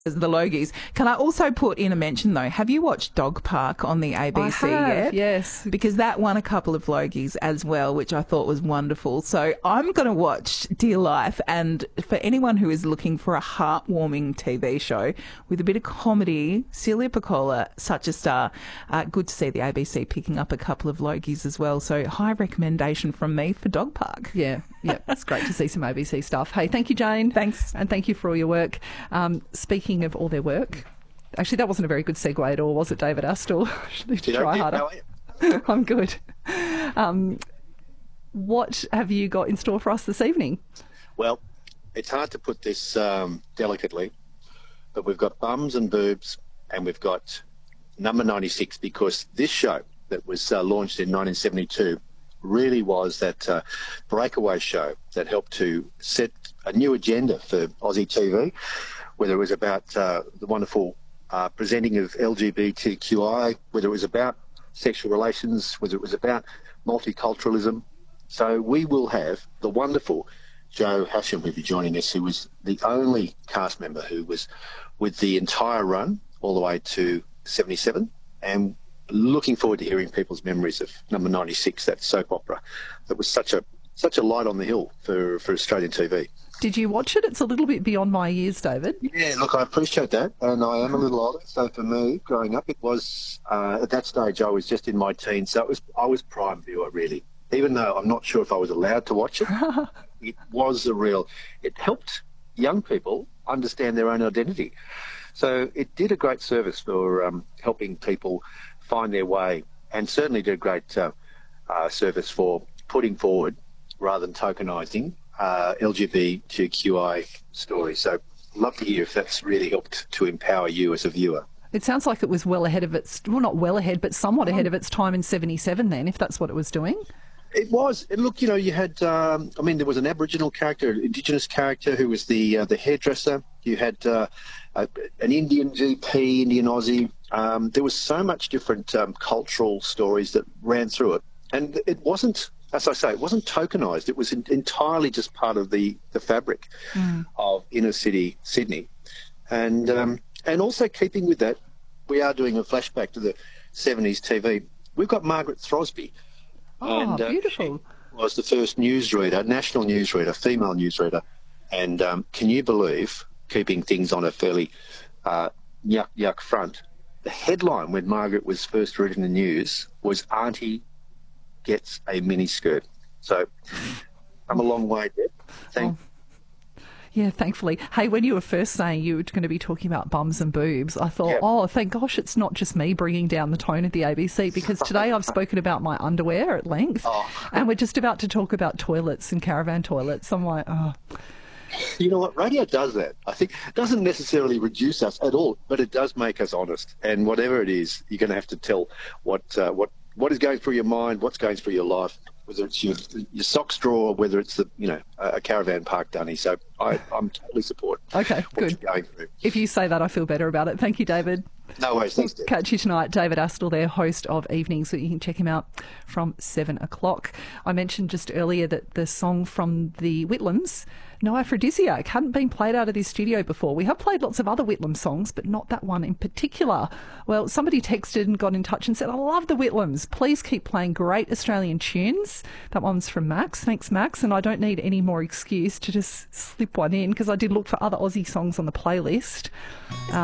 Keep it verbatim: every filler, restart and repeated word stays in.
the Logies. Can I also put in a mention, though, have you watched Dog Park on the A B C I have, yet? yes. Because that won a couple of Logies as well, which I thought was wonderful. So I'm going to watch Dear Life, and for anyone who is looking for a heartwarming T V show with a bit of comedy, Celia Piccola, such a star. Uh, good to see the A B C picking up a couple of Logies as well. So high recommendation from me for Dog Park. Yeah, yeah, it's great to see some A B C stuff. Hey, thank you, Jane. Thanks. And thank you for all your work. Um, speaking of all their work, actually, that wasn't a very good segue at all, was it, David Astle? I need to try harder. I'm good. Um, what have you got in store for us this evening? Well, it's hard to put this um, delicately, but we've got Bums and Boobs, and we've got Number ninety-six, because this show that was uh, launched in nineteen seventy-two really was that uh, breakaway show that helped to set a new agenda for Aussie T V, whether it was about uh, the wonderful uh, presenting of L G B T Q I, whether it was about sexual relations, whether it was about multiculturalism. So we will have the wonderful Joe Hasham who'll be joining us, who was the only cast member who was with the entire run all the way to seventy-seven, and looking forward to hearing people's memories of Number ninety-six, that soap opera that was such a such a light on the hill for, for Australian T V. Did you watch it? It's a little bit beyond my years, David. Yeah, look, I appreciate that, and I am a little older. So for me, growing up, it was uh, at that stage I was just in my teens, so it was I was prime viewer really. Even though I'm not sure if I was allowed to watch it, it was a real. It helped young people understand their own identity. So it did a great service for um, helping people find their way, and certainly did a great uh, uh, service for putting forward, rather than tokenising, uh, L G B T Q I stories. So love to hear if that's really helped to empower you as a viewer. It sounds like it was well ahead of its, well, not well ahead, but somewhat ahead of its time in seventy-seven then, if that's what it was doing. It was. And look, you know, you had, um, I mean, there was an Aboriginal character, an Indigenous character who was the uh, the hairdresser. You had uh, a, an Indian G P, Indian Aussie. Um, there was so much different um, cultural stories that ran through it. And it wasn't, as I say, it wasn't tokenised. It was in, entirely just part of the, the fabric mm. of inner city Sydney. And, um, and also keeping with that, we are doing a flashback to the seventies T V. We've got Margaret Throsby. Oh, and, uh, beautiful. She was the first newsreader, national newsreader, female newsreader. And um, can you believe, keeping things on a fairly uh, yuck, yuck front, the headline when Margaret was first read in the news was Auntie Gets a Miniskirt. So I'm a long way there. Thank oh. Yeah, thankfully. Hey, when you were first saying you were going to be talking about bums and boobs, I thought, yeah. oh, thank gosh, it's not just me bringing down the tone at the A B C, because today I've spoken about my underwear at length, oh. and we're just about to talk about toilets and caravan toilets. I'm like, oh. You know what? Radio does that. I think it doesn't necessarily reduce us at all, but it does make us honest. And whatever it is, you're going to have to tell what uh, what what is going through your mind, what's going through your life, whether it's your your socks drawer, or whether it's the you know a caravan park dunny. So I, I'm totally support. Okay, what good. You're going through. If you say that, I feel better about it. Thank you, David. No worries. Thanks, Dave. Catch you tonight. David Astle there, host of Evenings, so you can check him out from seven o'clock. I mentioned just earlier that the song from the Whitlams, No Aphrodisiac, hadn't been played out of this studio before. We have played lots of other Whitlam songs, but not that one in particular. Well, somebody texted and got in touch and said, I love the Whitlams. Please keep playing great Australian tunes. That one's from Max. Thanks, Max. And I don't need any more excuse to just slip one in, because I did look for other Aussie songs on the playlist. Um,